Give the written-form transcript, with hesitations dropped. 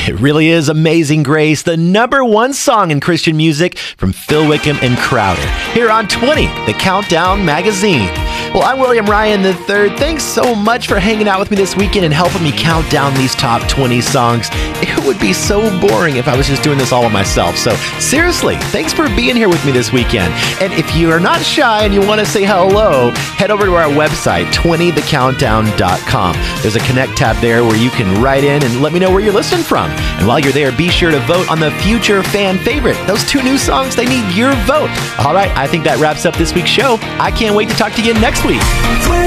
It really is Amazing Grace, the #1 song in Christian music from Phil Wickham and Crowder, here on 20, the Countdown Magazine. Well, I'm William Ryan III. Thanks so much for hanging out with me this weekend and helping me count down these top 20 songs. It would be so boring if I was just doing this all by myself. So seriously, thanks for being here with me this weekend. And if you are not shy and you want to say hello, head over to our website, 20thecountdown.com. There's a Connect tab there where you can write in and let me know where you're listening from. And while you're there, be sure to vote on the future fan favorite. Those 2 new songs, they need your vote. All right, I think that wraps up this week's show. I can't wait to talk to you next week.